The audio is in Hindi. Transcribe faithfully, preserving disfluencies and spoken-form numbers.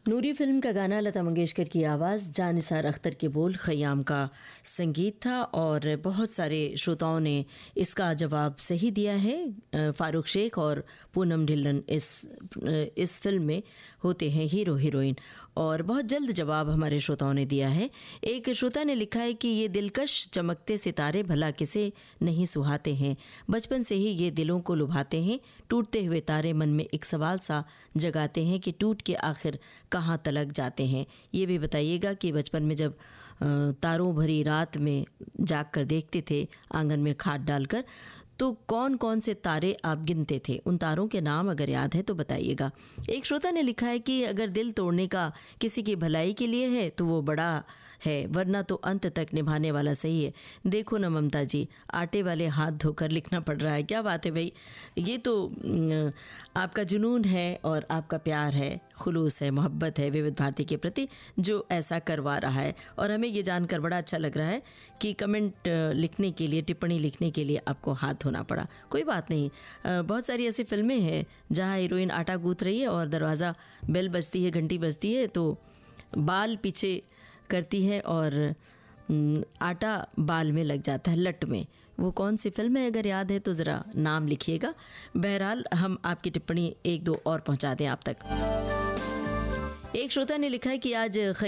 नूरी फिल्म का गाना लता मंगेशकर की आवाज़, जानिसार अख्तर के बोल, खयाम का संगीत था और बहुत सारे श्रोताओं ने इसका जवाब सही दिया है। फारूक शेख और पूनम ढिल्लन इस इस फिल्म में होते हैं हीरो हीरोइन और बहुत जल्द जवाब हमारे श्रोताओं ने दिया है। एक श्रोता ने लिखा है कि ये दिलकश चमकते सितारे भला किसे नहीं सुहाते हैं, बचपन से ही ये दिलों को लुभाते हैं, टूटते हुए तारे मन में एक सवाल सा जगाते हैं कि टूट के आखिर कहाँ तलक जाते हैं। ये भी बताइएगा कि बचपन में जब तारों भरी रात में जाग कर देखते थे आंगन में खाट डालकर, तो कौन कौन से तारे आप गिनते थे, उन तारों के नाम अगर याद है तो बताइएगा। एक श्रोता ने लिखा है कि अगर दिल तोड़ने का किसी की भलाई के लिए है तो वो बड़ा है, वरना तो अंत तक निभाने वाला सही है। देखो ना ममता जी, आटे वाले हाथ धोकर लिखना पड़ रहा है। क्या बात है भाई, ये तो आपका जुनून है और आपका प्यार है, खुलूस है, मोहब्बत है विविध भारती के प्रति जो ऐसा करवा रहा है। और हमें ये जानकर बड़ा अच्छा लग रहा है कि कमेंट लिखने के लिए, टिप्पणी लिखने के लिए आपको हाथ धोना पड़ा। कोई बात नहीं, बहुत सारी ऐसी फिल्में हैं जहाँ हीरोइन आटा गूंथ रही है और दरवाज़ा बेल बजती है, घंटी बजती है तो बाल पीछे करती है और आटा बाल में लग जाता है, लट में। वो कौन सी फिल्म है, अगर याद है तो ज़रा नाम लिखिएगा। बहरहाल हम आपकी टिप्पणी एक दो और पहुंचा दें आप तक। एक श्रोता ने लिखा है कि आज